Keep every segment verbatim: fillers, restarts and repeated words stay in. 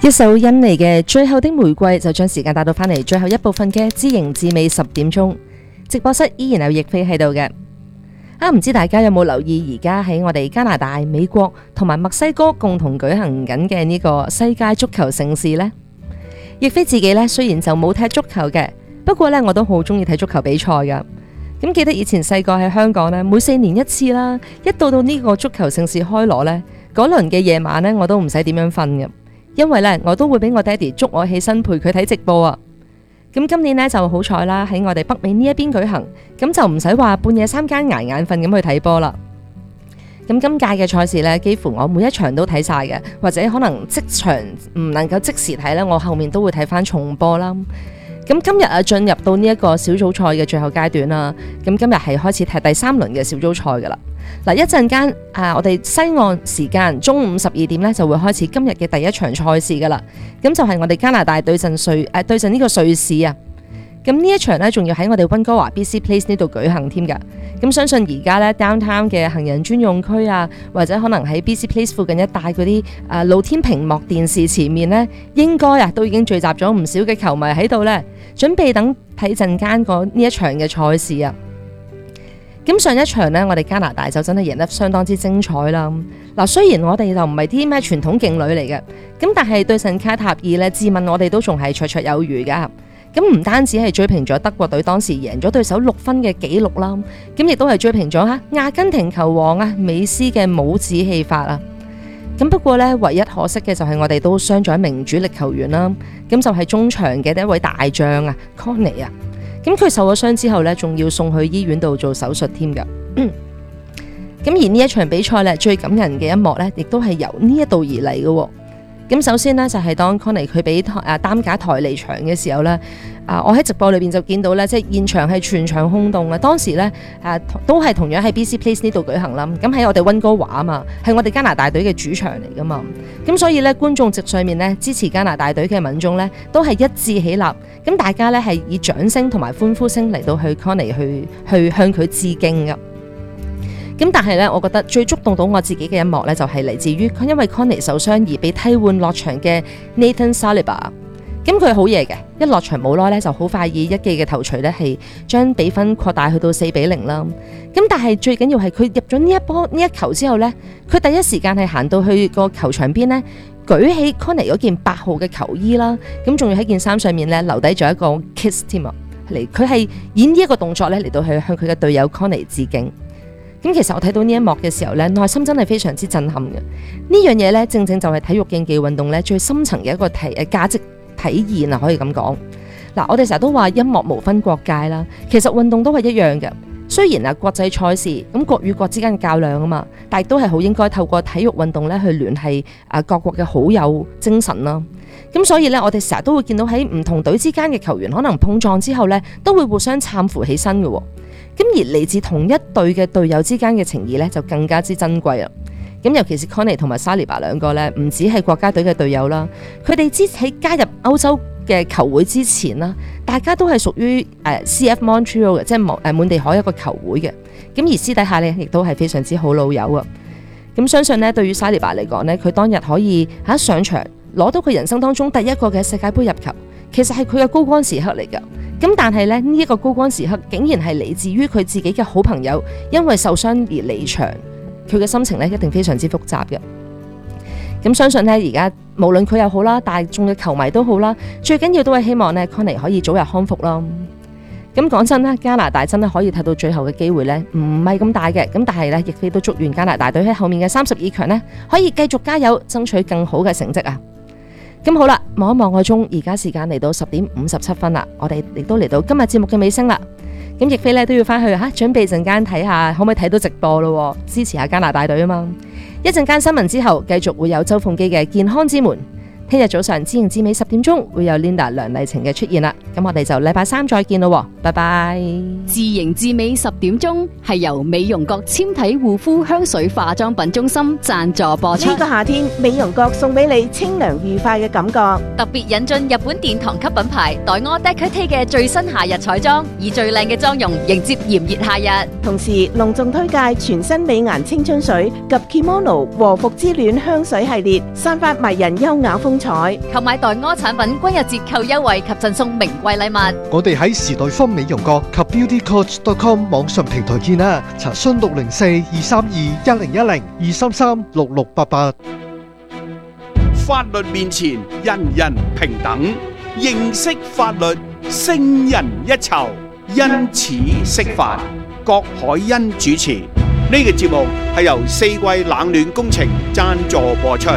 一首印尼嘅最後的玫瑰就將時間帶到翻嚟最後一部分嘅知型知味十點鐘，直播室依然有亦菲喺度嘅。啊，唔知大家有冇留意而家喺我哋加拿大、美國同埋墨西哥共同舉行緊嘅呢個世界足球盛事呢？亦菲自己呢，雖然就冇踢足球嘅，不過呢，我都好中意睇足球比賽噶。咁記得以前細個喺香港呢，每四年一次啦，一到到呢個足球盛事開鑼呢，嗰輪嘅夜晚呢，我都唔使點樣瞓嘅。因為咧，我都會俾我爹哋捉我起身陪佢睇直播啊！咁今年咧就好彩啦，喺我哋北美呢一邊舉行，咁就唔使話半夜三更捱眼瞓咁去睇波啦。咁今屆嘅賽事咧，幾乎我每一場都睇晒嘅，或者可能即場唔能夠即時睇咧，我後面都會睇翻重播啦。咁今日啊，進入到呢一個小組賽嘅最後階段啦。咁今日係開始踢第三輪嘅小組賽噶啦。嗱，一陣間啊，我哋西岸時間中午十二點咧就會開始今日嘅第一場賽事噶啦。咁就係我哋加拿大對陣瑞誒對陣呢個瑞士啊。咁呢一場咧仲要喺我哋溫哥華 B C Place 呢度舉行添噶。咁相信而家咧 downtown 嘅行人專用區啊，或者可能喺 B C Place 附近一帶嗰啲誒露天屏幕電視前面咧，應該啊都已經聚集咗唔少嘅球迷喺度咧，準備等睇陣間個呢一場嘅賽事啊。咁上一場呢，我哋加拿大就真係贏得相當之精彩啦。嗱，雖然我哋就唔係啲咩傳統勁旅嚟嘅，咁但係對陣卡塔爾呢，自問我哋都仲係綽綽有餘噶。咁唔單止係追平咗德國隊當時贏咗對手六分嘅紀錄啦，咁亦都係追平咗吓阿根廷球王啊美斯嘅帽子戲法啊。咁不過呢，唯一可惜嘅就係我哋都傷咗一名主力球員啦，咁就係中場嘅一位大將啊 Connie 啊。咁佢受咗傷之後呢，仲要送去醫院度做手術添㗎。咁而呢一場比賽呢，最感人嘅一幕呢，亦都係由呢一度而嚟嘅喎。咁首先呢，就係、是、當 Connie 佢俾誒擔架抬離場嘅時候呢，啊我喺直播裏邊就見到呢，即係現場係全場轟動啊！當時呢，啊都係同樣喺 B C Place 呢度舉行啦。咁喺我哋溫哥華啊嘛，係我哋加拿大隊嘅主場嚟噶嘛。咁所以呢，觀眾席上面呢，支持加拿大隊嘅民眾呢，都係一致起立。咁大家呢，係以掌聲同埋歡呼聲嚟到去 Connie 去去向佢致敬噶。咁但係咧，我覺得最觸動到我自己嘅一幕咧，就係嚟自於因為 Connie 受傷而被替換落場嘅 Nathan Saliba。咁佢好嘢嘅，一落場冇耐咧，就好快以一記嘅頭槌咧，係將比分擴大去到四比零啦。咁但係最緊要係佢入咗呢一波呢一球之後咧，佢第一時間係行到去個球場邊咧，舉起 Connie 嗰件八號嘅球衣啦，咁仲要喺件衫上面咧留低咗一個 kiss 添啊！嚟佢係以呢一個動作咧嚟到去向佢嘅隊友 Connie 致敬。咁其實我睇到呢一幕嘅時候咧，內心真係非常之震撼嘅。呢樣嘢咧，正正就係體育競技運動咧最深層嘅一個體誒價值體現啊，可以咁講。嗱，我哋成日都話音樂無分國界啦，其實運動都係一樣嘅。雖然啊國際賽事咁國與國之間嘅較量啊嘛，但係都係好應該透過體育運動咧去聯繫啊各國嘅好友精神啦。咁所以咧，我哋成日都會見到喺唔同隊之間嘅球員可能碰撞之後咧，都會互相攙扶起身嘅。咁而嚟自同一隊嘅隊友之間嘅情誼咧，就更加之珍貴啦。咁尤其是 Connie 同埋 Saliba 兩個咧，唔止係國家隊嘅隊友啦，佢哋之喺加入歐洲嘅球會之前啦，大家都係屬於誒 C F Montreal 嘅，即係誒滿地可一個球會嘅。咁而私底下咧，亦都係非常之好老友啊。咁相信咧，對於 Saliba 嚟講咧，佢當日可以喺上場攞到佢人生當中第一個嘅世界盃入球，其實係佢嘅高光時刻嚟㗎。咁但係咧，呢一個高光時刻竟然係嚟自於佢自己嘅好朋友因為受傷而離場，佢嘅心情咧一定非常之複雜嘅。咁相信咧，而家無論佢又好啦，大眾嘅球迷都好啦，最緊要都係希望咧 Connie 可以早日康復啦。咁講真啦，加拿大真係可以睇到最後嘅機會咧，唔係咁大嘅。咁但係咧，亦非都祝願加拿大隊喺後面嘅三十二強咧，可以繼續加油，爭取更好嘅成績啊！咁好啦，望一望個鐘，而家時間嚟到十點五十七分啦，我哋亦都嚟到今日節目嘅尾聲啦。咁亦菲咧都要翻去吓，準備陣間睇下可唔可以睇到直播咯，支持下加拿大隊啊嘛。一陣間新聞之後，繼續會有周鳳基嘅健康之門。聽日早上知型知味十點鐘會有 Linda 梁麗晴嘅出現啦，咁我哋就禮拜三再見咯，拜拜。 知型知味十點鐘係由美容閣纖體護膚香水化妝品中心贊助播出。 呢個夏天，美容閣送俾你清涼愉快嘅感覺， 特別引進日本殿堂級品牌黛柯 Decote 嘅最新夏日彩妝，以最靚嘅妝容迎接炎熱夏日。 同時隆重推介全新美顏青春水及 Kimono 和服之戀香水系列，散發迷人優雅風彩。 購買代柯產品均有折扣優惠及贈送名貴禮物。 我哋喺時代坊美容閣及 beauty coach dot com 網上平台見啦，查詢六零四二三二一零一零二三三六六八八。 法律面前人人平等，認識法律勝人一籌，因此釋法。郭海欣主持，呢、這個節目係由四季冷暖工程贊助播出。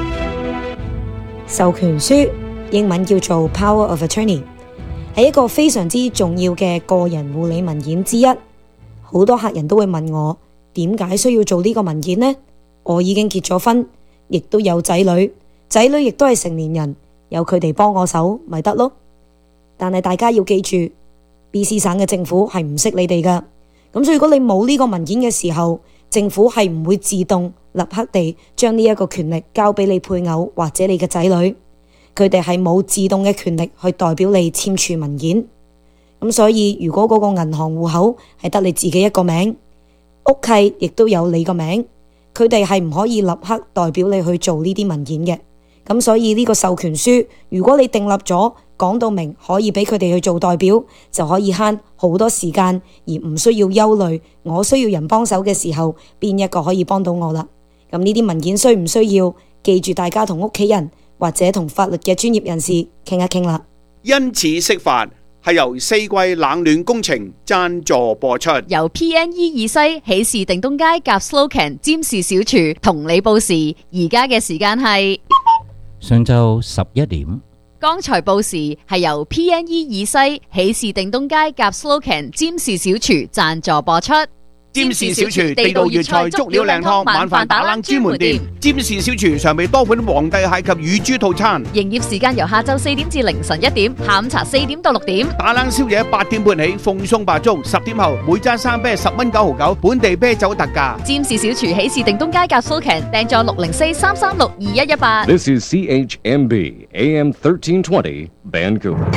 授權書英文叫做 Power of Attorney， 係一個非常之重要嘅個人護理文件之一。好多客人都會問我點解需要做呢個文件呢？我已經結咗婚，亦都有仔女，仔女亦都係成年人，有佢哋幫我手咪得咯。但係大家要記住 B C 省嘅政府係唔識你哋噶，咁所以如果你冇呢個文件嘅時候，政府係唔會自動立刻地將呢一個權力交俾你配偶或者你嘅仔女，佢哋係冇自動嘅權力去代表你簽署文件。咁所以如果嗰個銀行戶口係得你自己一個名，屋契亦都有你個名，佢哋係唔可以立刻代表你去做呢啲文件嘅。咁所以呢個授權書，如果你訂立咗講到明可以俾佢哋去做代表，就可以慳好多時間，而唔需要憂慮我需要人幫手嘅時候邊一個可以幫到我啦。咁呢啲文件需唔需要？記住大家同屋企人或者同法律嘅專業人士傾一傾啦。 因此釋法係由四季冷暖工程贊助播出， 由 P N E 以西喜事定東街夾 Slocan 占士小廚同你報時。而家嘅時間係上晝十一點。 剛才報時係由 P N E 以西喜事定東街夾 Slocan 占士小廚贊助播出。 占士小廚地道粵菜足料靚湯晚飯打冷專門店。占士小廚常備多款皇帝蟹及乳豬套餐， 營業時間由下晝四點至凌晨一點，下午茶四點到六點。 打冷宵夜八點半起，奉送白粥，十點後每揸生啤十蚊九毫九，本地啤酒特價。 占士小廚喜事定東街夾 Slocan 訂座六零四三三六二一一八。 This is C H M B A M thirteen twenty Vancouver。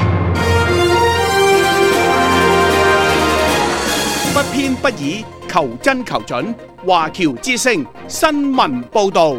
不偏不倚，求真求準。華僑之聲新聞報導。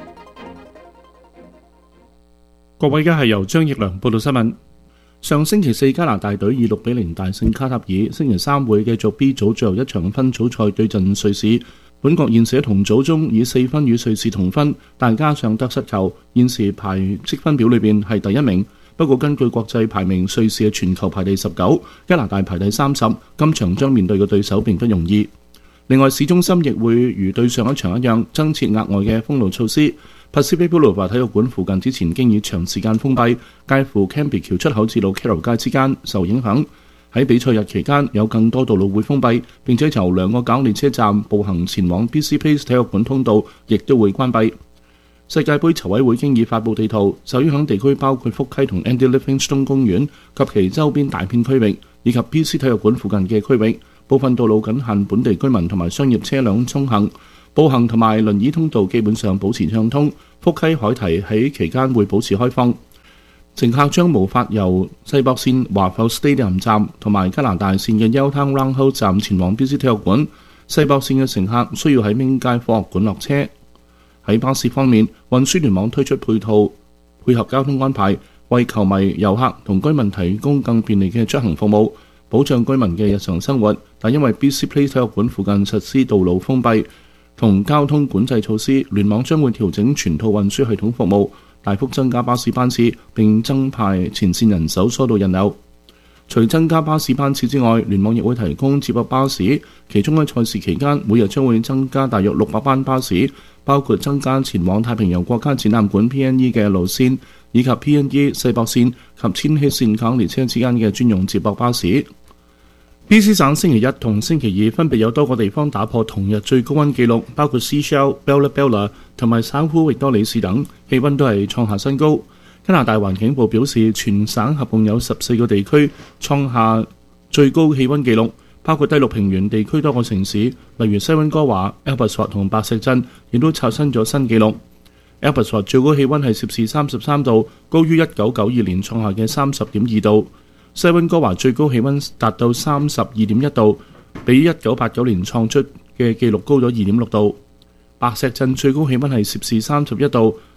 各位，而家係由張奕良報道新聞。上星期四加拿大隊以六比零大勝卡塔爾，星期三會繼續 B 組最後一場分組賽對陣瑞士。本國現時喺同組中以四分與瑞士同分，但加上得失球，現時排積分表裏邊係第一名。不過根據國際排名，瑞士嘅全球排第十九，加拿大排第三十。今場將面對嘅對手並不容易。另外，市中心亦會如對上一場一樣，增設額外嘅封路措施。Pacific Boulevard 體育館附近之前經已長時間封閉，介乎 Cambie 橋出口至到 Carroll 街之間受影響。喺比賽日期間，有更多道路會封閉，並且由兩個搞列車站步行前往 B C Place 體育館通道亦都會關閉。世界盃籌委會經已發布地圖，受影響地區包括福溪同 Andy Livingstone 公園及其周邊大片區域，以及 B C 體育館附近嘅區域。部分道路僅限本地居民同埋商業車輛通行，步行同埋輪椅通道基本上保持暢通。福溪海堤喺期間會保持開放，乘客將無法由西北線華埠 Stadium 站同埋加拿大線嘅 Yaletown Roundhouse 站前往 B C 體育館。西北線嘅乘客需要喺明街科學館落車。喺巴士方面，運輸聯網推出配套配合交通安排，為球迷、遊客同居民提供更便利嘅出行服務，保障居民嘅日常生活。但因為 B C Place 體育館附近實施道路封閉同交通管制措施，聯網將會調整全套運輸系統服務，大幅增加巴士班次，並增派前線人手疏導人流。除增加巴士班次之外，聯網亦會提供接駁巴士，其中喺賽事期間每日將會增加大約六百班巴士，包括增加前往太平洋國家展覽館 P N E 嘅路線，以及 P N E 世博線及千禧線港列車之間嘅專用接駁巴士。B C 省星期一同星期二分別有多個地方打破同日最高溫紀錄，包括 Seychelles、Bella Bella 同埋省府域多里士等，氣溫都係創下新高。加拿大環境部表示，全省合共有十四個地區創下最高氣溫紀錄，包括低陸平原地區多個城市，例如西溫哥華、Abbotsford 同白石鎮，亦都刷新咗新紀錄。Abbotsford 最高氣溫係攝氏三十三度，高於一九九二年創下嘅三十點二度。西溫哥華最高氣溫達到三十二點一度，比一九八九年創出嘅紀錄高咗二點六度。白石鎮最高氣溫係攝氏三十一度，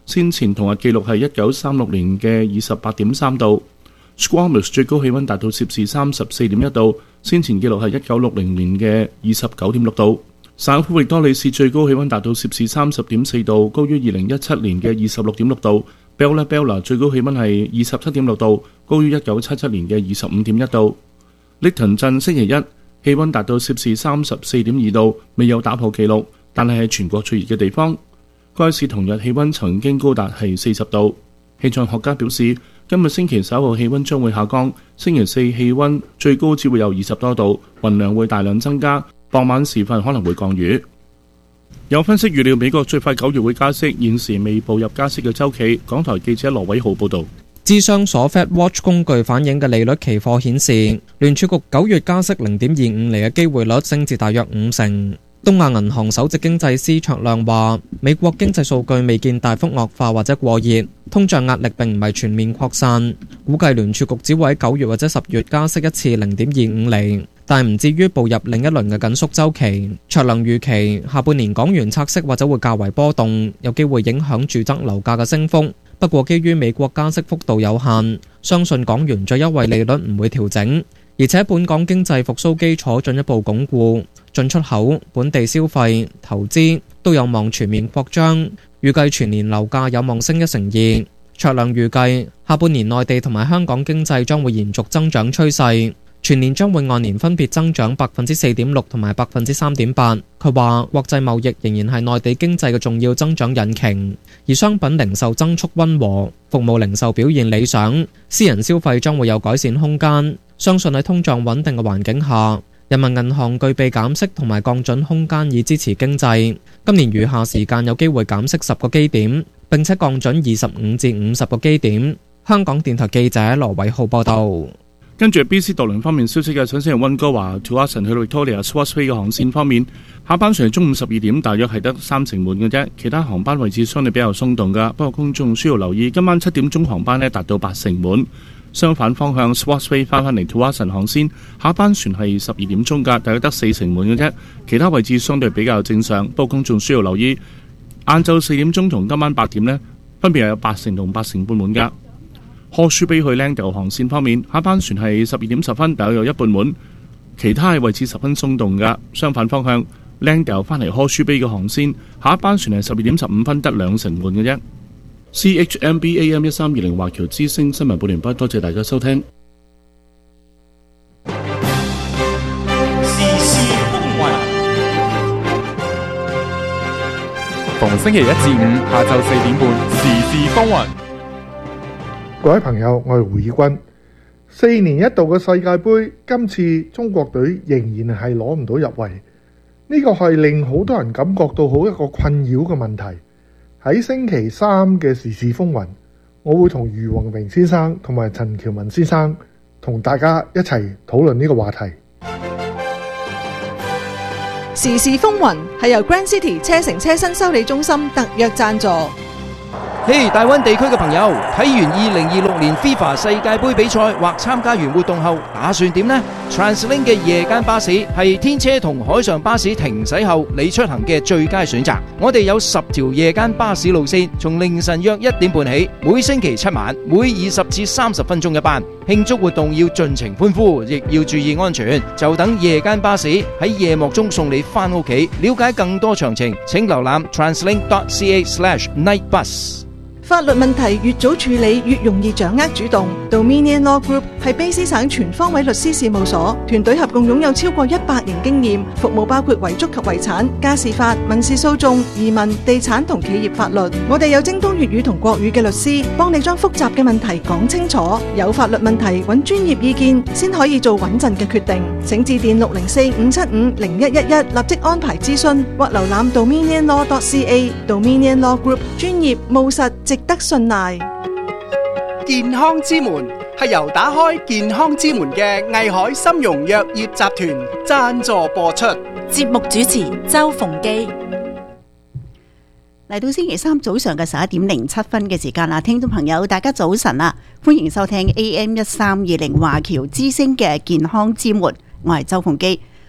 先前同日記錄係一九三六年嘅二十八點三度。Squamish 最高氣溫達到攝氏三十四點一度，先前記錄係一九六零年嘅二十九點六度。省府域多利市最高氣溫達到攝氏三十點四度，高於二零一七年嘅二十六點六度。Bella Bella 最高氣溫係二十七點六度，高於一九七七年嘅二十五點一度。Lytton 鎮星期一氣溫達到攝氏三十四點二度，未有打破紀錄，但係係全國最熱嘅地方。該市同日氣溫曾經高達係四十度。氣象學家表示，今日星期稍後氣溫將會下降，星期四氣溫最高只會有二十多度，雲量會大量增加，傍晚時分可能會降雨。有分析預料美國最快九月會加息，現時未步入加息嘅週期。港台記者羅偉浩報導。 諮商所 Fed Watch 工具反映嘅利率期貨顯示，聯儲局九月加息零點二五厘嘅機會率升至大約五成。東亞銀行首席經濟師卓亮話，美國經濟數據未見大幅惡化或者過熱，通脹壓力並唔係全面擴散，估計聯儲局只會喺九月或者十月加息一次零點二五厘，但唔至於步入另一輪嘅緊縮週期。卓亮預期下半年港元拆息或者會較為波動，有機會影響住宅樓價嘅升幅。不過基於美國加息幅度有限，相信港元最優惠利率唔會調整，而且本港經濟復甦基礎進一步鞏固，進出口、本地消費、投資都有望全面擴張，預計全年樓價有望升一成二。卓亮預計下半年內地同埋香港經濟將會延續增長趨勢，全年將會按年分別增長百分之四點六同埋百分之三點八。佢話國際貿易仍然係內地經濟嘅重要增長引擎，而商品零售增速溫和，服務零售表現理想，私人消費將會有改善空間。相信喺通脹穩定嘅環境下，人民銀行具備減息同埋降準空間以支持經濟。今年餘下時間有機會減息十個基點，並且降準二十五至五十個基點。香港電台記者羅偉浩報道。 跟住 B C 渡輪方面消息嘅，首先係溫哥華 to Austin 去 Victoria Swansea 嘅航線方面，下班船中午十二點，大約係得三成滿嘅啫，其他航班位置相對比較鬆動噶。不過公眾需要留意，今晚七點鐘航班呢達到八成滿。相反方向 Swansea 翻返嚟 to Austin 航線，下班船係十二點鐘噶，大約得四成滿嘅啫，其他位置相對比較正常。不過公眾需要留意，晏晝四點鐘同今晚八點呢，分別係有八成同八成半滿噶。柯舒比去 Langdale 航線方面，下班船係十二點十分，大約有一半滿，其他嘅位置十分鬆動噶。相反方向 Langdale 翻嚟柯舒比嘅航線，下一班船係十二點十五分，得兩成滿嘅啫。C H M B A M 一三二零華僑之聲新聞報完畢，多謝大家收聽。 時事風雲，逢星期一至五下晝四點半，時事風雲。 各位朋友，我係胡以軍。四年一度嘅世界盃，今次中國隊仍然係攞唔到入圍，呢個係令好多人感覺到好一個困擾嘅問題。喺星期三嘅時事風雲，我會同余宏榮先生同埋陳喬文先生同大家一齊討論呢個話題。 時事風雲係由 Grand City 車城車身修理中心特約贊助。 嘿、hey, 大灣地區嘅朋友，睇完二零二六年 FIFA 世界盃比賽或參加完活動後，打算點呢？ TransLink 嘅夜間巴士係天車同海上巴士停駛後你出行嘅最佳選擇。我哋有十條夜間巴士路線，從凌晨約一點半起，每星期七晚，每二十至三十分鐘一班。慶祝活動要盡情歡呼，亦要注意安全。就等夜間巴士喺夜幕中送你返屋企。了解更多詳情，請瀏覽 translink dot c a slash night bus。 法律問題越早處理越容易掌握主動。Dominion Law Group 係卑詩省全方位律師事務所，團隊合共擁有超過一百年經驗，服務包括遺囑及遺產、家事法、民事訴訟、移民、地產同企業法律。我哋有精通粵語同國語嘅律師，幫你將複雜嘅問題講清楚。有法律問題揾專業意見先可以做穩陣嘅決定。請致電六零四五七五零一一一，立即安排諮詢或瀏覽 dominion law dot c a。 Dominion Law Group 專業務實，值得信賴。 健康之門係由打開健康之門嘅藝海參茸藥業集團贊助播出。 節目主持周鳳基。 嚟到星期三早上嘅十一點零七分嘅時間啦，聽眾朋友大家早晨啊，歡迎收聽 A M 一三二零華僑之聲嘅健康之門，我係周鳳基。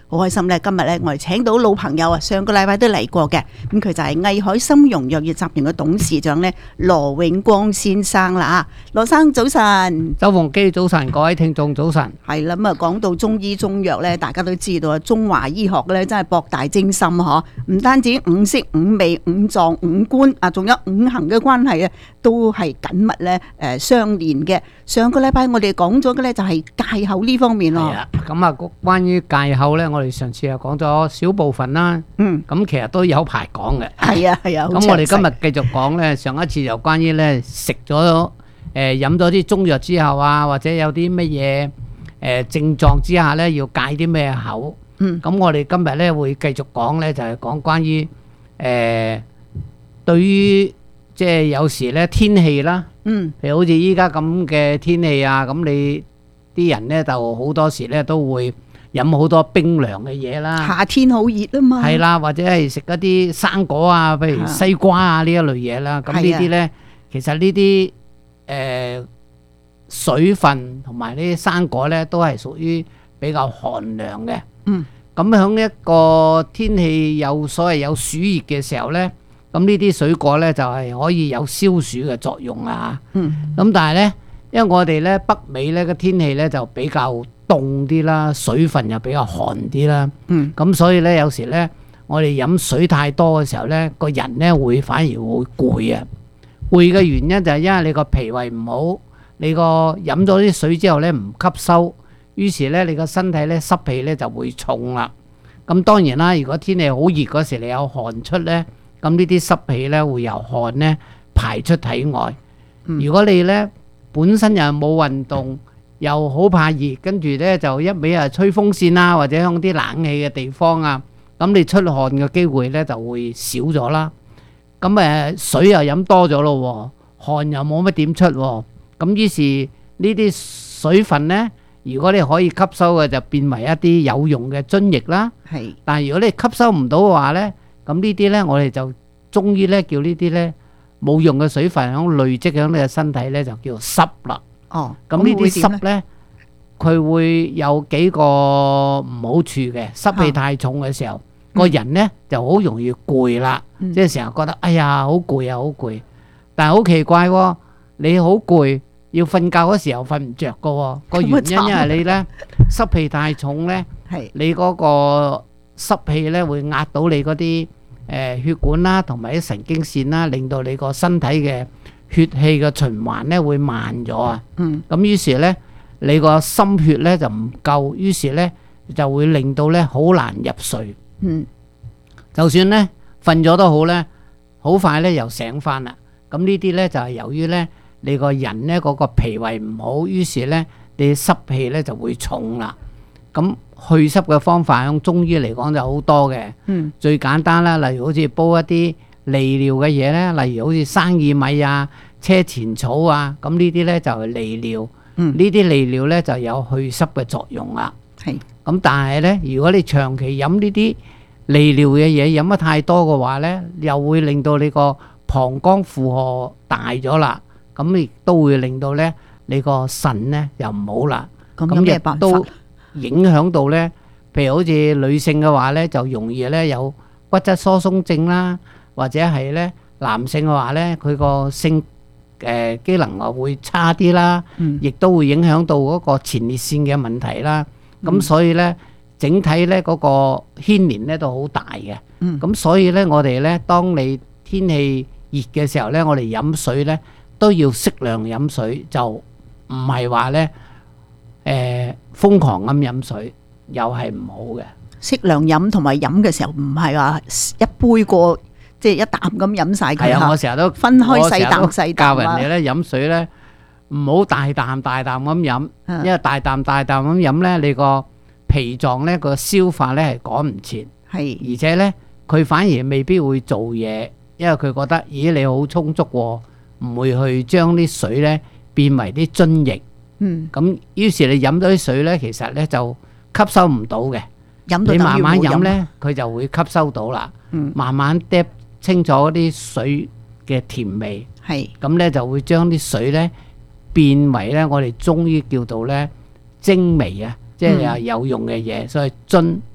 好開心咧，今日咧我哋請到老朋友啊，上個禮拜都嚟過嘅，咁佢就係藝海參茸藥業集團嘅董事長咧羅永光先生啦。羅生早晨， 周鳳基早晨，各位聽眾早晨。 係啦，咁啊講到中醫中藥咧，大家都知道啊，中華醫學咧真係博大精深嗬，唔單止五色、五味、五臟、五官啊，仲有五行嘅關係啊，都係緊密咧誒相連嘅。上個禮拜我哋講咗嘅咧就係戒口呢方面咯。 咁啊，關於戒口咧，我哋上次又講咗少部分啦。 嗯， 咁其實都有排講嘅。 係啊係啊。 咁我哋今日繼續講咧，上一次就關於咧食咗誒飲咗啲中藥之後啊，或者有啲乜嘢誒症狀之下咧，要戒啲咩口。 嗯。 咁我哋今日咧會繼續講咧，就係講關於誒對於即係有時咧天氣啦。 嗯。 譬如好似依家咁嘅天氣啊，咁你啲人咧就好多時咧都會飲好多冰涼嘅嘢啦。 夏天好熱啊嘛。 係啦，或者係食一啲生果啊，譬如西瓜啊呢一類嘢啦。咁呢啲咧，其實呢啲誒水分同埋呢啲生果咧，都係屬於比較寒涼嘅。 嗯。 咁喺一個天氣有所謂有暑熱嘅時候咧，咁呢啲水果咧就係可以有消暑嘅作用啊。 嗯。 咁但係咧，因為我哋咧北美咧個天氣咧就比較凍啲啦，水分又比較寒啲啦。 嗯。 咁所以咧有時咧，我哋飲水太多嘅時候咧，個人咧會反而會攰啊。攰嘅原因就係因為你個脾胃唔好，你個飲咗啲水之後咧唔吸收，於是咧你個身體咧濕氣咧就會重啦。咁當然啦，如果天氣好熱嗰時你有汗出咧，咁呢啲濕氣咧會由汗咧排出體外。如果你咧本身又冇運動，又好怕熱，跟住咧就一味啊吹風扇啊，或者響啲冷氣嘅地方啊，咁你出汗嘅機會咧就會少咗啦。咁誒水又飲多咗咯，汗又冇乜點出，咁於是呢啲水分咧，如果你可以吸收嘅就變為一啲有用嘅津液啦。 係。但係如果你吸收唔到嘅話咧，咁呢啲咧我哋就中醫咧叫呢啲咧冇用嘅水分響累積響你嘅身體咧就叫濕啦。 哦。 咁呢啲濕咧，佢會有幾個唔好處嘅。濕氣太重嘅時候，個人咧就好容易攰啦，即係成日覺得哎呀好攰啊好攰。但係好奇怪喎，你好攰要瞓覺嗰時候瞓唔着噶，個原因因為你咧濕氣太重咧，你嗰個濕氣咧會壓到你嗰啲誒血管啦，同埋啲神經線啦，令到你個身體嘅血氣嘅循環咧會慢咗啊。 嗯。 咁於是咧，你個心血咧就唔夠，於是咧就會令到咧好難入睡。 嗯。 就算咧瞓咗都好咧，好快咧又醒翻啦。咁呢啲咧就係由於咧你個人咧嗰個脾胃唔好，於是咧你濕氣咧就會重啦。咁去濕嘅方法喺中醫嚟講就好多嘅。 嗯。 最簡單啦，例如好似煲一啲利尿嘅嘢咧，例如好似生薏米啊、車前草啊，咁呢啲咧就係利尿。 嗯。 呢啲利尿咧就有去濕嘅作用啦。 係。 咁但係咧，如果你長期飲呢啲利尿嘅嘢飲得太多嘅話咧，又會令到你個膀胱負荷大咗啦，咁亦都會令到咧你個腎咧又唔好啦。 咁有咩辦法？ 都影響到咧，譬如好似女性嘅話咧，就容易咧有骨質疏鬆症啦，或者係咧男性嘅話咧，佢個性誒機能啊會差啲啦，亦都會影響到嗰個前列腺嘅問題啦。咁所以咧，整體咧嗰個牽連咧都好大嘅。咁所以咧，我哋咧當你天氣熱嘅時候咧，我哋飲水咧都要適量飲水，就唔係話咧誒瘋狂咁飲水，又係唔好嘅。 適量飲同埋飲嘅時候，唔係話一杯過，即係一啖咁飲晒佢。 係啊，我成日都分開細啖細啖教人哋咧飲水咧，唔好大啖大啖咁飲，因為大啖大啖咁飲咧，你個脾臟咧個消化咧係趕唔切， 係而且咧佢反而未必會做嘢。因為佢覺得，咦你好充足喎，唔會去將啲水咧變為啲津液。 嗯。 咁於是你飲咗啲水咧，其實咧就吸收唔到嘅。 飲到你慢慢飲咧，佢就會吸收到啦。 嗯。 慢慢嗒清楚啲水嘅甜味。 係。 咁咧就會將啲水咧變為咧我哋中醫叫做咧精微啊，即係有用嘅嘢，所以津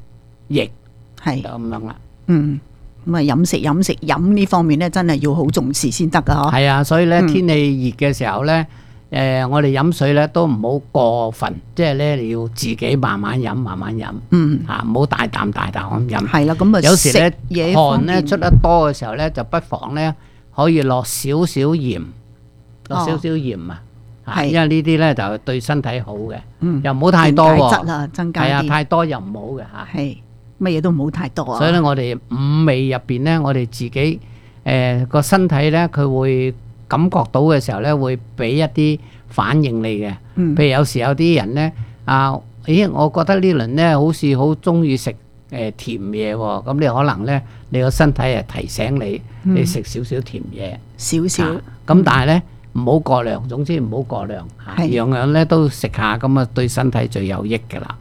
液， 係就咁樣啦。 嗯，咁啊飲食飲食飲呢方面咧，真係要好重視先得噶嗬。 係啊，所以咧嗯天氣熱嘅時候咧，誒我哋飲水咧都唔好過分，即係咧你要自己慢慢飲，慢慢飲。 嗯， 嚇唔好大啖大啖咁飲。 係啦，咁啊有時咧食嘢方汗咧面出得多嘅時候咧，就不妨咧可以落少少鹽，落少少鹽啊。嚇係因為呢啲咧就對身體好嘅， 嗯又唔好太多電解喎。 質啊增加係啊， 啲太多又唔好嘅嚇。 係乜嘢都唔好太多啊。 所以咧，我哋五味入邊咧，我哋自己誒個身體咧，佢會感覺到嘅時候咧，會俾一啲反應你嘅。 嗯譬如有時有啲人咧，啊，咦，我覺得呢輪咧好似好中意食誒甜嘢喎，咁你可能咧，你個身體係提醒你， 嗯你食少少甜嘢。 少少啊咁但係咧唔好過量，總之唔好過量，嚇係樣樣咧都食下，咁啊對身體最有益㗎啦。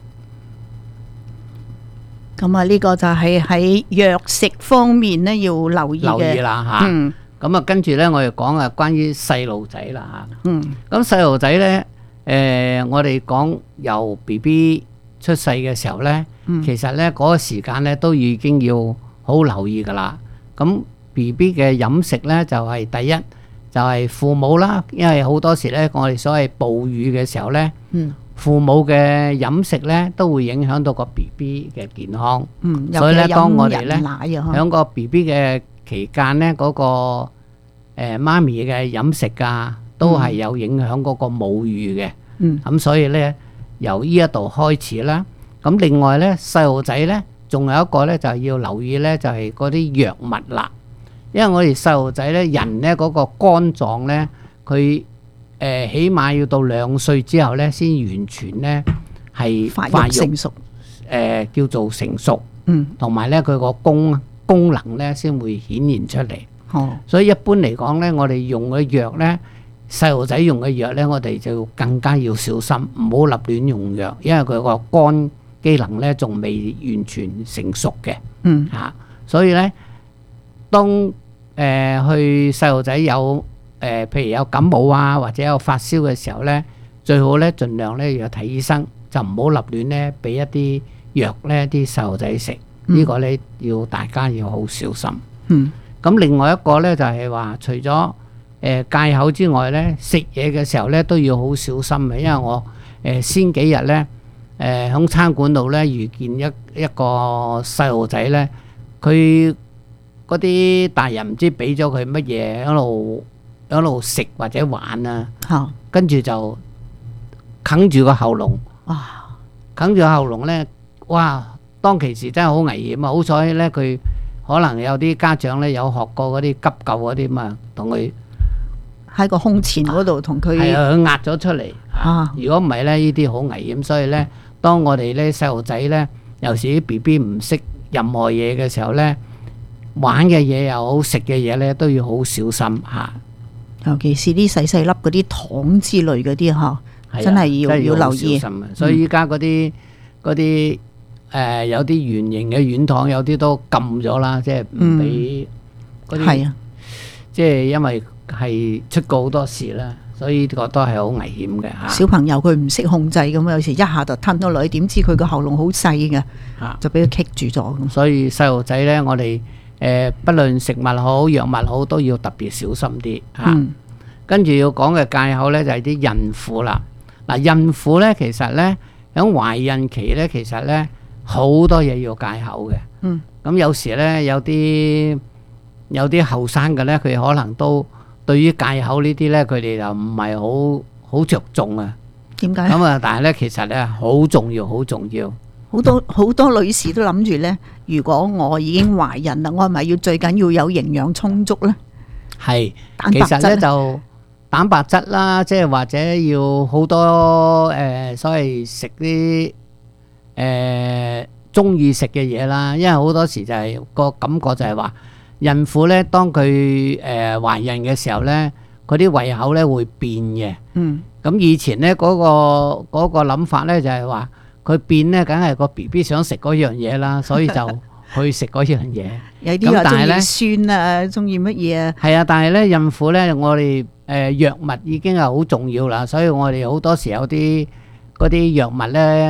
咁啊，呢個就係喺藥食方面咧要留意嘅。 留意啦嚇。 嗯咁啊，跟住咧，我哋講啊，關於細路仔啦嚇。 嗯。 咁細路仔咧，誒，我哋講由 B B 出世嘅時候咧， 嗯其實咧嗰個時間咧都已經要好留意噶啦。咁 B B 嘅飲食咧就係第一就係父母啦，因為好多時咧我哋所謂哺乳嘅時候咧， 嗯父母嘅飲食咧都會影響到個 B B 嘅健康。 嗯， 所以咧， 尤其係當我哋咧飲人奶啊， 喺個 B B 嘅期間咧，嗰、個誒、呃、媽咪嘅飲食啊，都係有影響嗰個母乳嘅。 嗯咁所以咧，由呢一度開始啦。咁另外咧，細路仔咧，仲有一個咧，就係要留意咧，就係嗰啲藥物啦。因為我哋細路仔咧，人咧嗰、個肝臟咧，佢誒、呃、起碼要到兩歲之後咧，先完全咧係發發育育成熟。 誒、叫做成熟。 嗯。 同埋咧，佢個功功能咧先會顯現出嚟。 哦。 所以一般嚟講咧，我哋用嘅藥咧，細路仔用嘅藥咧，我哋就更加要小心，唔好立亂用藥，因為佢個肝機能咧仲未完全成熟嘅。 嗯。 嚇、所以咧，當誒、呃去細路仔有誒、呃譬如有感冒啊，或者有發燒嘅時候咧，最好咧盡量咧要睇醫生，就唔好立亂咧俾一啲藥咧啲細路仔食。 嗯呢個咧要大家要好小心。 嗯。 咁另外一個咧就係話，除咗誒戒口之外咧，食嘢嘅時候咧都要好小心嘅，因為我誒先幾日咧誒喺餐館度咧遇見一一個細路仔咧，佢嗰啲大人唔知俾咗佢乜嘢喺度喺度食或者玩啊， 嚇， 跟住就啃住個喉嚨， 哇！ 啃住個喉嚨咧，哇！當其時真係好危險啊！好彩咧，佢可能有啲家長咧有學過嗰啲急救嗰啲嘛，同佢喺個胸前嗰度同佢係啊，佢壓咗出嚟。 啊！ 如果唔係咧，呢啲好危險，所以咧，當我哋咧細路仔咧，有時啲 B B 唔識任何嘢嘅時候咧，玩嘅嘢又好，食嘅嘢咧都要好小心嚇。 尤其是啲細細粒嗰啲糖之類嗰啲嚇， 係啊真係要真係要留好意。 小心啊！所以依家嗰啲嗰啲誒有啲圓形嘅軟糖，有啲都禁咗啦，即係唔俾嗰啲。 係啊， 即係因為係出過好多事啦，所以呢個都係好危險嘅嚇。 小朋友佢唔識控制咁，有時一下就吞咗落去，點知佢個喉嚨好細嘅， 嚇就俾佢棘住咗咁。 所以細路仔咧，我哋誒、呃，不論食物好、藥物好，都要特別小心啲嚇。 嗯跟住要講嘅戒口咧，就係、啲孕婦啦。嗱，孕婦咧，其實咧喺懷孕期咧，其實咧好多嘢要戒口嘅。 嗯。 咁有時咧，有啲有啲後生嘅咧，佢可能都對於戒口呢啲咧，佢哋就唔係好好着重啊。 點解？ 咁啊，但係咧，其實咧好重要，好重要。 好多好多女士都諗住咧，如果我已經懷孕啦，我係咪要最緊要有營養充足咧？ 係， 蛋白質其實咧呢就蛋白質啦，即係或者要好多誒、呃，所謂食啲誒中意食嘅嘢啦。因為好多時就係、個感覺就係話，孕婦咧當佢誒、呃、懷孕嘅時候咧，佢啲胃口咧會變嘅。 嗯。 咁以前咧嗰、個嗰、個諗法咧就係話，佢變咧梗係個 B B 想食嗰樣嘢啦，所以就去食嗰樣嘢。 有啲話中咁但係咧意酸啊，中意乜嘢啊？ 係啊，但係咧孕婦咧，我哋誒、呃、藥物已經係好重要啦，所以我哋好多時有啲嗰啲藥物咧，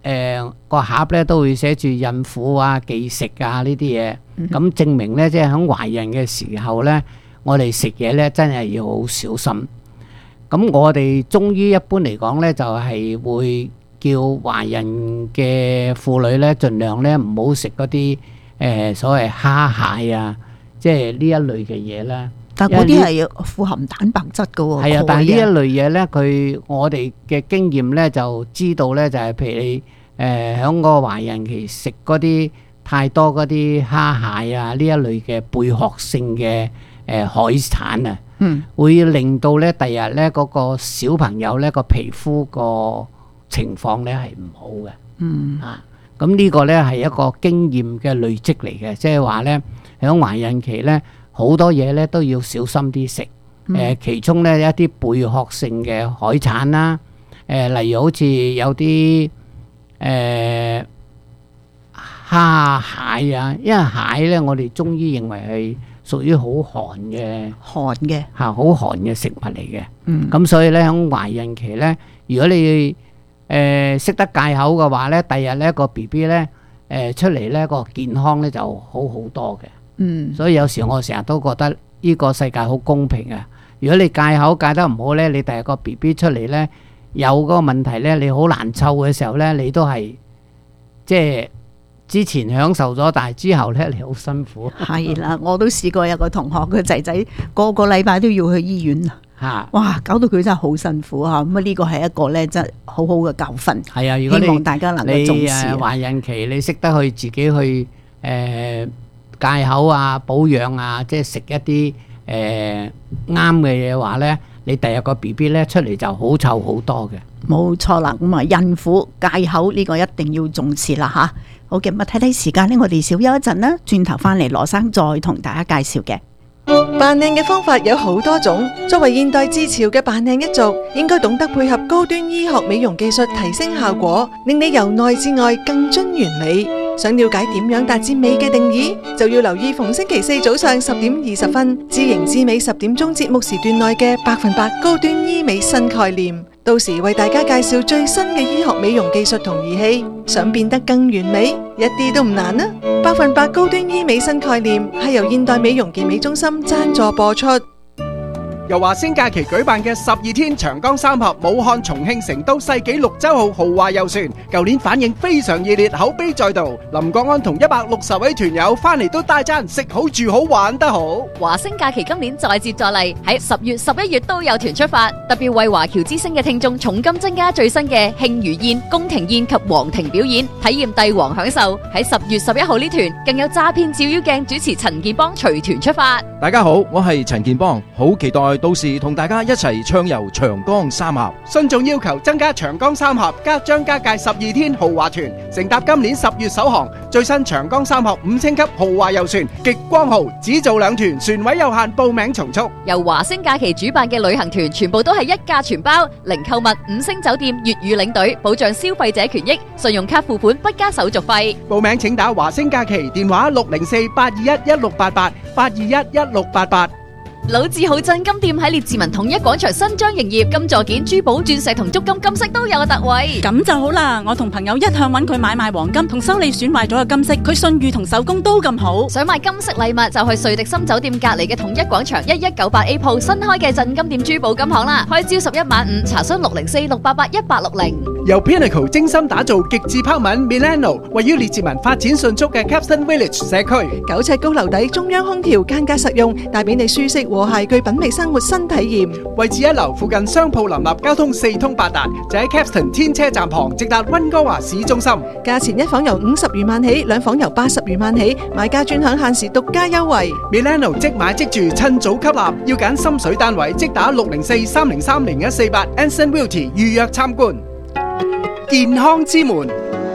誒個盒咧都會寫住孕婦啊、忌食啊呢啲嘢， 嗯咁證明咧即係喺懷孕嘅時候咧，我哋食嘢咧真係要好小心。咁我哋中醫一般嚟講咧，就係會叫懷孕嘅婦女咧，盡量咧唔好食嗰啲誒所謂蝦蟹啊，即係呢一類嘅嘢啦。 但係嗰啲係富含蛋白質㗎喎。 係啊，但係呢鈣啊一類嘢咧，佢我哋嘅經驗咧就知道咧，就係譬如你誒喺個懷孕期食嗰啲太多嗰啲蝦蟹啊呢一類嘅貝殼性嘅誒海產啊， 嗯， 會令到咧第日咧嗰個小朋友咧個皮膚個情況咧係唔好嘅。 嗯啊，咁呢個咧係一個經驗嘅累積嚟嘅，即係話咧喺懷孕期咧好多嘢咧都要小心啲食。 嗯誒，其中咧一啲貝殼性嘅海產啦，誒，例如好似有啲誒蝦蟹啊，因為蟹咧我哋中醫認為係屬於好寒嘅寒嘅嚇，好寒嘅食物嚟嘅。 嗯咁所以咧喺懷孕期咧，如果你誒識得戒口嘅話咧，第日咧個 B B 咧誒出嚟咧個健康咧就好好多嘅。 嗯， 所以有時我成日都覺得呢個世界好公平啊！如果你戒口戒得唔好咧，你第日個 B B 出嚟咧有嗰個問題咧，你好難湊嘅時候咧，你都係即係之前享受咗，但係之後咧你好辛苦。 係啦，我都試過有個同學個仔仔個個禮拜都要去醫院啊！ 嚇， 哇，搞到佢真係好辛苦嚇。咁啊，呢個係一個咧真係好好嘅教訓。 係啊，如果你希望大家能夠重視你誒懷孕期，你識得去自己去誒戒口啊、保養啊，即係食一啲誒啱嘅嘢話咧，你第日個 B B 咧出嚟就好臭好多嘅。 冇錯啦，咁啊孕婦戒口呢個一定要重視啦吓。好嘅，咁啊睇睇時間呢，我哋小休一陣啦，轉頭翻嚟羅生再同大家介紹嘅。 扮靚嘅方法有好多種，作為現代自潮嘅扮靚一族，應該懂得配合高端醫學美容技術提升效果，令你由內至外更臻完美。想了解點樣達至美嘅定義，就要留意逢星期四早上十點二十分，知型知美十點鐘節目時段內嘅百分百高端醫美新概念。到時為大家介紹最新嘅醫學美容技術同儀器，想變得更完美，一啲都唔難啊！百分百高端醫美新概念係由現代美容健美中心贊助播出。 由華星假期舉辦嘅十二天長江三峽武漢、重慶、成都世紀綠洲號豪華遊船，舊年反應非常熱烈，口碑再度。林國安同一百六十位團友翻嚟都大讚食好住好玩得好。 華星假期今年再接再厲，喺十月、十一月都有團出發，特別為華僑之星嘅聽眾重金增加最新嘅慶餘宴、宮廷宴及皇庭表演，體驗帝王享受。喺十月十一號呢團更有詐騙照妖鏡主持陳建邦隨團出發。 大家好，我係陳建邦，好期待到時同大家一齊暢遊長江三峽。 信眾要求增加長江三峽加張家界十二天豪華團，乘搭今年十月首航最新長江三峽五星級豪華遊船極光號，只做兩團，船位有限，報名從速。 由華星假期主辦嘅旅行團全部都係一價全包，零購物、五星酒店、粵語領隊，保障消費者權益，信用卡付款不加手續費。 報名請打華星假期電話六零四八二一一六八八八二一一六八八。 老字號鎮金店喺列治文統一廣場新張營業，金座件、珠寶、鑽石同足金金飾都有特惠。 咁就好啦，我同朋友一向揾佢買賣黃金同修理損壞咗嘅金飾，佢信譽同手工都咁好。 想買金飾禮物就去瑞迪森酒店隔離嘅統一廣場一一九八 A 鋪新開嘅鎮金店珠寶金行啦，開朝十一晚五，查詢六零四六八八一八六零。 由 Pinnacle 精心打造極致拋紋 Milano， 位於列治文發展迅速嘅 Capstan Village 社區， 九尺高樓底，中央空調，間隔實用，帶俾你舒適和諧具品味生活新體驗。 位置一樓，附近商鋪林立，交通四通八達，就喺 Capstan 天車站旁，直達溫哥華市中心。 價錢一房由五十餘萬起，兩房由八十餘萬起，買家專享限時獨家優惠。 Milano 即買即住，趁早吸納，要揀心水單位，即打六零四三零三零一四八 Anson Realty 預約參觀。健康之門，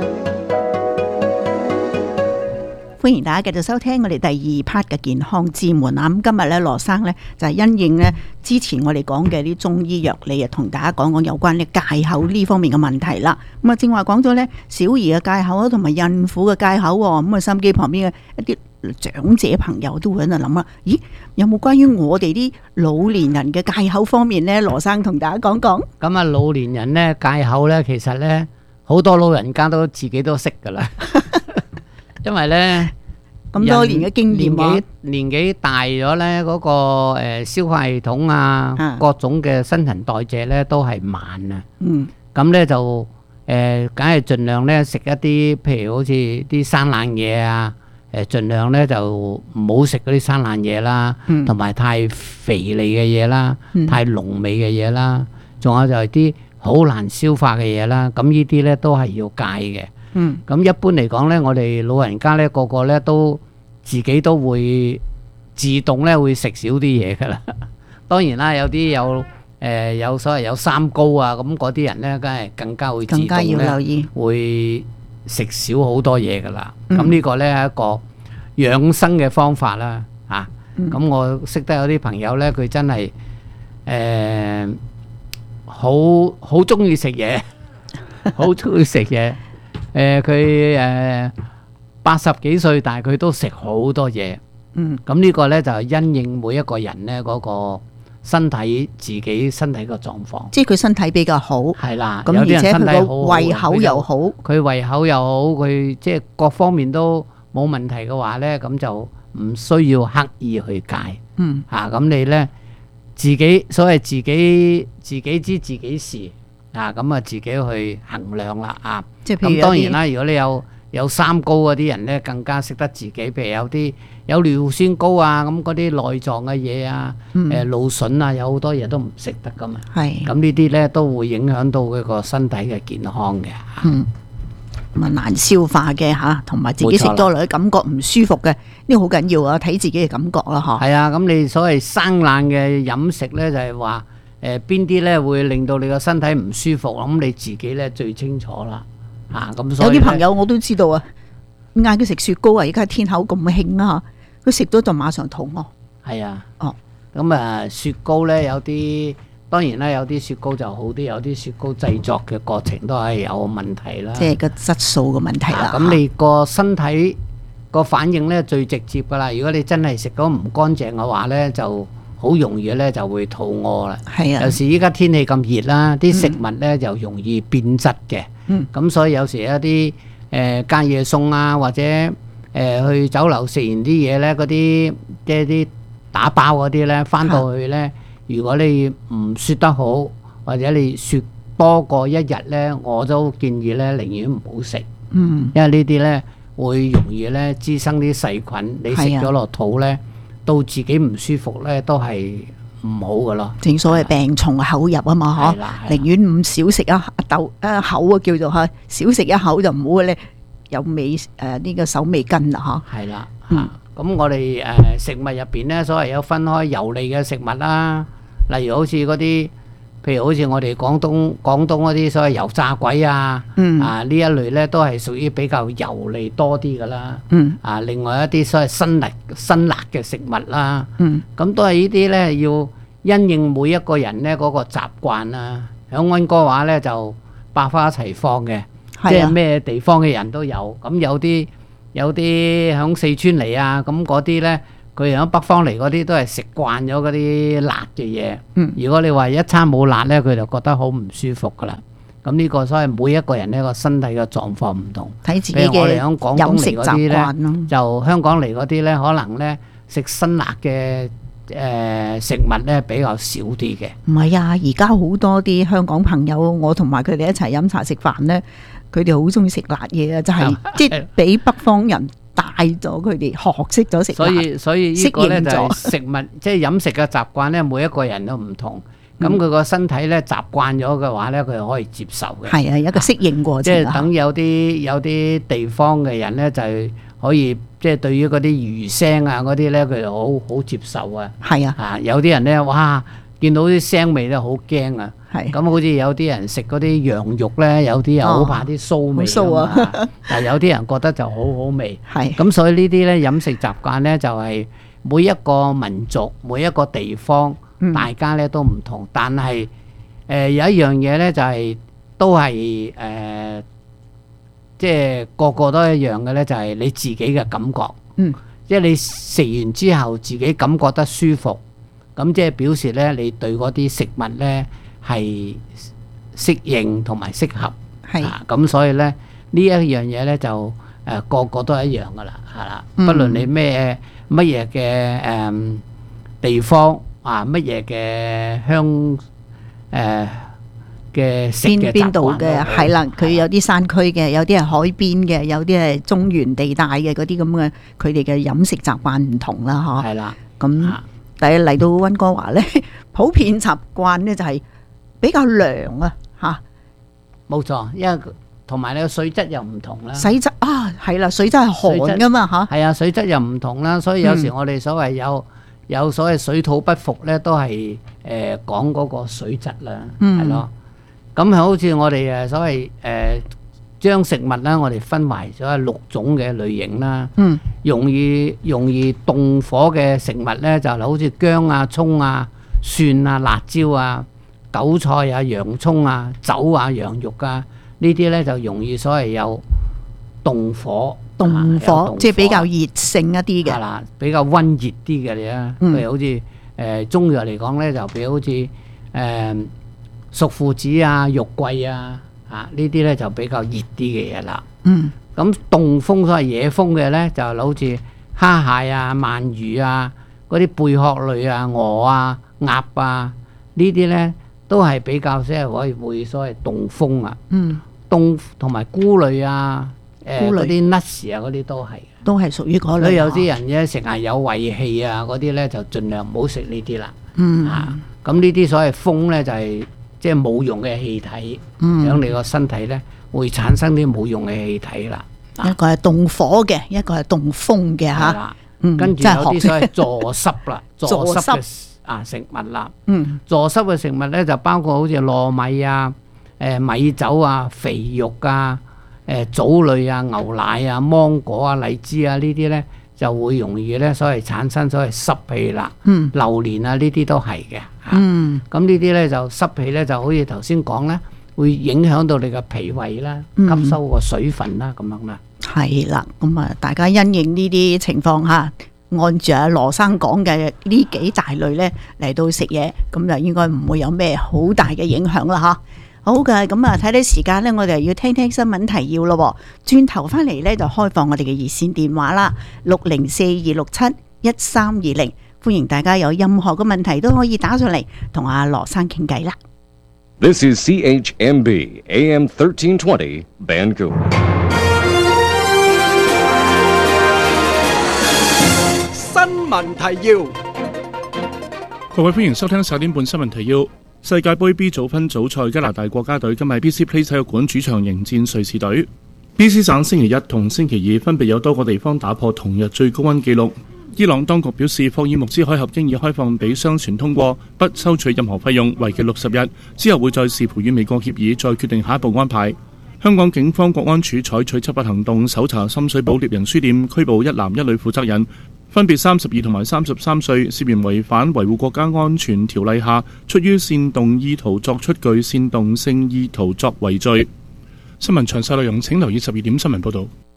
歡迎大家繼續收聽我哋第二 part 嘅健康之門啊！咁今日咧，羅生咧就係因應咧之前我哋講嘅啲中醫藥理啊，同大家講講有關咧戒口呢方面嘅問題啦。咁啊，正話講咗咧小兒嘅戒口啊，同埋孕婦嘅戒口喎。咁啊，收音機旁邊嘅一啲長者朋友都會喺度諗啊，咦，有冇關於我哋啲老年人嘅戒口方面咧？羅生同大家講講。 咁啊，老年人咧戒口咧，其實咧好多老人家都自己都識噶啦，因為咧咁多年嘅經驗啊年紀年紀大咗咧，嗰個誒消化系統啊，各種嘅新陳代謝咧都係慢啊。 嗯， 咁咧就誒，梗係盡量咧食一啲，譬如好似啲生冷嘢啊，誒盡量咧就唔好食嗰啲生冷嘢啦，同埋太肥膩嘅嘢啦，太濃味嘅嘢啦，仲有就係啲好難消化嘅嘢啦。咁呢啲咧都係要戒嘅。 嗯， 咁一般嚟講咧，我哋老人家咧個個咧都自己都會自動咧會食少啲嘢噶啦。當然啦，有啲有誒、呃、有所謂有三高啊，咁嗰啲人咧，梗係更加會自動更加要留意， 會食少好多嘢噶啦。咁、 嗯、 呢個咧係一個養生嘅方法啦。啊，咁、 嗯、 我識得有啲朋友咧，佢真係誒好好中意食嘢，好中意食嘢。誒佢誒八十幾歲，但係佢都食好多嘢。 嗯， 咁呢個咧就係因應每一個人咧嗰個身體自己身體個狀況。 即係佢身體比較好， 係啦。 咁而且佢個胃口又好， 佢胃口又好，佢即係各方面都冇問題嘅話咧，咁就唔需要刻意去戒。 嗯， 啊，咁你咧自己所謂自己自己知自己事。啊，咁啊自己去衡量啦啊！ 即係譬如咁當然啦，如果你有有三高嗰啲人咧，更加識得自己，譬如有啲有尿酸高啊，咁嗰啲內臟嘅嘢啊，誒蘆筍啊，有好多嘢都唔食得噶嘛。 係。 咁呢啲咧都會影響到佢個身體嘅健康嘅。 嗯。咁啊難消化嘅嚇，同埋自己食多落去感覺唔舒服嘅，呢個好緊要啊！睇自己嘅感覺啦，嗬。 係啊，咁你所謂生冷嘅飲食咧，就係話。誒邊啲咧會令到你個身體唔舒服？咁你自己咧最清楚啦，啊咁所以有啲朋友我都知道啊，嗌佢食雪糕啊，而家天口咁興啊，佢食咗就馬上肚餓。 係啊， 哦， 咁啊雪糕咧有啲當然啦，有啲雪糕就好啲，有啲雪糕製作嘅過程都係有問題啦。 即係個質素嘅問題啦。 咁、啊、你個身體個反應咧最直接噶啦，如果你真係食咗唔乾淨嘅話咧，就好容易咧就會肚餓啦。 係啊， 有時依家天氣咁熱啦，啲食物咧就容易變質嘅。 嗯， 咁所以有時一啲誒隔夜餸啊，或者誒、呃、去酒樓食完啲嘢咧，嗰啲即係啲打包嗰啲咧，翻到去咧，如果你唔雪得好，或者你雪多過一日咧，我都建議咧寧願唔好食。 嗯， 因為呢啲咧會容易咧滋生啲細菌，你食咗落肚咧。到自己唔舒服咧，都係唔好噶咯。 正所謂病從口入啊嘛，嗬。寧願唔少食一豆一口啊，叫做嚇少食一口就唔好咧有味誒呢個手尾根啦，嗬。 係啦，嗯。咁我哋誒食物入邊咧，所謂有分開油膩嘅食物啦，例如好似嗰啲，譬如好似我哋廣東廣東嗰啲所謂油炸鬼啊， 嗯、 啊呢一類咧都係屬於比較油膩多啲噶啦。 嗯、 啊，另外一啲所謂辛辣辛辣嘅食物啦，咁、 嗯、 都係呢啲咧要因應每一個人咧嗰個習慣啊。響溫哥華咧就百花齊放嘅，即係咩地方嘅人都有。咁有啲有啲響四川嚟啊，咁嗰啲咧。佢響北方嚟嗰啲都係食慣咗嗰啲辣嘅嘢。 嗯， 如果你話一餐冇辣咧，佢就覺得好唔舒服噶啦。咁呢個所謂每一個人呢個身體嘅狀況唔同， 睇自己嘅飲食習慣咯。 就香港嚟嗰啲咧，可能咧食辛辣嘅誒食物咧比較少啲嘅。 唔係啊，而家好多啲香港朋友，我同埋佢哋一齊飲茶食飯咧，佢哋好中意食辣嘢啊，就係即係比北方人。帶咗佢哋學識咗食， 所以所以呢個咧就係食物即係飲食嘅習慣咧，每一個人都唔同。咁佢個身體咧習慣咗嘅話咧，佢可以接受嘅。 係啊，一個適應過程。 即係等有啲有啲地方嘅人咧，就係可以即係對於嗰啲魚腥啊嗰啲咧，佢就好好接受啊。 係啊， 啊有啲人咧，哇！見到啲腥味咧，好驚啊！ 係咁，好似有啲人食嗰啲羊肉咧，有啲又好怕啲臊味㗎嘛。但有啲人覺得就好好味。 係咁，所以呢啲咧飲食習慣咧，就係每一個民族、每一個地方， 嗯、 大家咧都唔同。但係誒、呃、有一樣嘢咧，就係、是、都係誒、呃，即係個個都一樣嘅咧，就係、是、你自己嘅感覺。 嗯， 即係你食完之後，自己感覺得舒服。咁即係表示咧，你對嗰啲食物咧係適應同埋適合。 係啊咁所以咧呢一樣嘢咧就誒、呃、個個都係一樣噶啦，係啦， 嗯不論你咩乜嘢嘅誒地方啊，乜嘢嘅鄉誒嘅食邊嘅邊度嘅習慣都好係啦，佢有啲山區嘅，有啲係海邊嘅，有啲係中原地帶嘅嗰啲咁嘅，佢哋嘅飲食習慣唔同啦，嗬。 係啦， 咁但係嚟到溫哥華咧，普遍習慣咧就係比較涼啊，嚇。 冇錯，因為同埋你個水質又唔同啦。 水質啊，係啦，水質係寒噶嘛嚇。 係啊，水質又唔同啦，所以有時嗯我哋所謂有有所謂水土不服咧，都係誒講嗰個水質啦， 嗯係咯。咁係好似我哋誒所謂誒將食物啦，我哋分為咗六種嘅類型啦。 嗯， 容易容易動火嘅食物咧，就好似薑啊、葱啊、蒜啊、辣椒啊、韭菜啊、洋葱啊、酒啊、羊肉啊，呢啲咧就容易所謂有動火。 動啊有火即係比較熱性一啲嘅。 係啦，比較温熱啲嘅嘢啦。 嗯譬如好似誒中藥嚟講咧，就譬如好似誒蜀附子啊、肉桂啊，啊呢啲咧就比較熱啲嘅嘢啦。 嗯， 咁凍風所謂野風嘅咧，就好似蝦蟹啊、鰻魚啊、嗰啲貝殼類啊、鵝啊、鴨啊呢啲咧，都係比較即係可以會所謂凍風啊。 嗯， 凍同埋菇類啊。誒菇類嗰啲 nuts 啊，嗰啲都係， 都係屬於嗰類。 所以有啲人咧成日有胃氣啊，嗰啲咧就盡量唔好食呢啲啦。 嗯， 啊，咁呢啲所謂風咧就係即係冇用嘅氣體， 嗯響你個身體咧會產生啲冇用嘅氣體啦。 一個係凍火嘅，一個係凍風嘅係嚇啦。 嗯， 跟住真係學有啲所謂助濕啦，助助濕濕嘅啊食物啦。 嗯， 助濕嘅食物咧就包括好似糯米啊、誒米酒啊、肥肉啊。誒棗類啊、牛奶啊、芒果啊、荔枝啊呢啲咧就會容易咧，所謂產生所謂濕氣啦。 嗯， 榴蓮啊呢啲都係嘅。 嗯， 咁呢啲咧就濕氣咧就好似頭先講咧，會影響到你嘅脾胃啦， 嗯吸收個水分啦咁樣啦。 係啦，咁啊，大家因應呢啲情況下，按住阿羅生講嘅呢幾大類咧嚟到食嘢，咁就應該唔會有咩好大嘅影響啦嚇。好嘅，咁啊睇睇時間呢，我哋要聽聽新聞提要咯。轉頭翻嚟呢，就開放我哋嘅熱線電話啦，六零四二六七一三二零，歡迎大家有任何嘅問題都可以打上嚟同阿羅生傾偈啦。 This is C H M B A M thirteen twenty Vancouver. 新聞提要， 各位歡迎收聽十點半新聞提要。世界盃 B 組分組賽，加拿大國家隊今日喺 B C Place 體育館主場迎戰瑞士隊。B C 省星期一同星期二分別有多個地方打破同日最高溫紀錄。伊朗當局表示，霍爾木茲海峽經已開放俾商船通過，不收取任何費用，為期六十日。之後會再視乎與美國協議，再決定下一步安排。香港警方國安處採取執法行動，搜查深水埗獵人書店，拘捕一男一女負責人。分別三十二同埋三十三歲，涉嫌違反維護國家安全條例下出於煽動意圖作出具煽動性意圖作為罪。新聞詳細內容請留意十二點新聞報導。